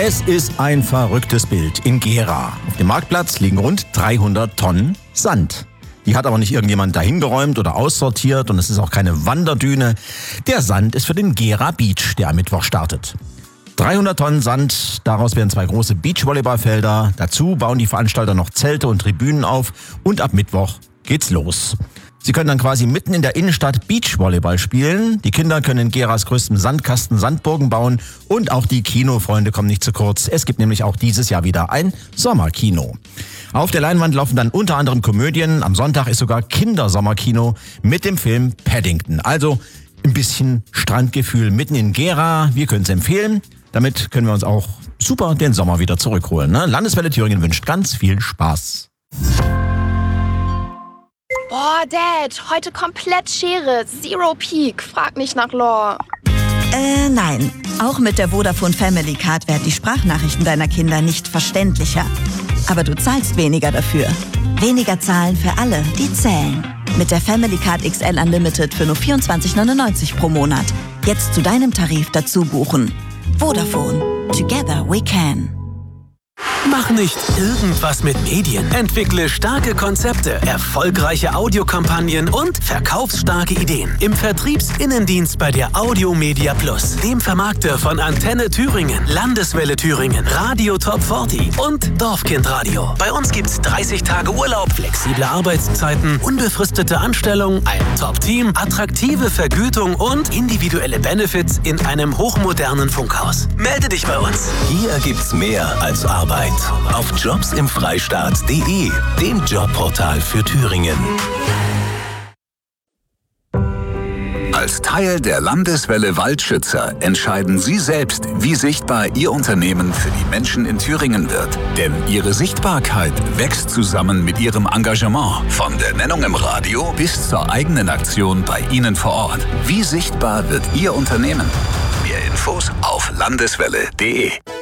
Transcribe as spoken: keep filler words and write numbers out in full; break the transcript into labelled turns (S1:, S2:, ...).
S1: Es ist ein verrücktes Bild in Gera. Auf dem Marktplatz liegen rund dreihundert Tonnen Sand. Die hat aber nicht irgendjemand dahingeräumt oder aussortiert und es ist auch keine Wanderdüne. Der Sand ist für den Gera Beach, der am Mittwoch startet. dreihundert Tonnen Sand, daraus werden zwei große Beachvolleyballfelder. Dazu bauen die Veranstalter noch Zelte und Tribünen auf und ab Mittwoch geht's los. Sie können dann quasi mitten in der Innenstadt Beachvolleyball spielen. Die Kinder können in Geras größtem Sandkasten Sandburgen bauen und auch die Kinofreunde kommen nicht zu kurz. Es gibt nämlich auch dieses Jahr wieder ein Sommerkino. Auf der Leinwand laufen dann unter anderem Komödien. Am Sonntag ist sogar Kindersommerkino mit dem Film Paddington. Also ein bisschen Strandgefühl mitten in Gera. Wir können es empfehlen. Damit können wir uns auch super den Sommer wieder zurückholen. Ne? Landeswelle Thüringen wünscht ganz viel Spaß.
S2: Boah, Dad, heute komplett Schere. Zero Peak. Frag nicht nach Lore.
S3: Äh, nein. Auch mit der Vodafone Family Card werden die Sprachnachrichten deiner Kinder nicht verständlicher. Aber du zahlst weniger dafür. Weniger zahlen für alle, die zählen. Mit der Family Card X L Unlimited für nur vierundzwanzig neunundneunzig pro Monat. Jetzt zu deinem Tarif dazu buchen. Vodafone. Together we can.
S4: Mach nicht irgendwas mit Medien. Entwickle starke Konzepte, erfolgreiche Audiokampagnen und verkaufsstarke Ideen. Im Vertriebsinnendienst bei der Audio Media Plus, dem Vermarkter von Antenne Thüringen, Landeswelle Thüringen, Radio Top vierzig und Dorfkind Radio. Bei uns gibt's dreißig Tage Urlaub, flexible Arbeitszeiten, unbefristete Anstellung, ein Top-Team, attraktive Vergütung und individuelle Benefits in einem hochmodernen Funkhaus. Melde dich bei uns.
S5: Hier gibt's mehr als Arbeit. Auf jobs im freistaat punkt de, dem Jobportal für Thüringen.
S6: Als Teil der Landeswelle Waldschützer entscheiden Sie selbst, wie sichtbar Ihr Unternehmen für die Menschen in Thüringen wird. Denn Ihre Sichtbarkeit wächst zusammen mit Ihrem Engagement. Von der Nennung im Radio bis zur eigenen Aktion bei Ihnen vor Ort. Wie sichtbar wird Ihr Unternehmen? Mehr Infos auf landeswelle punkt de.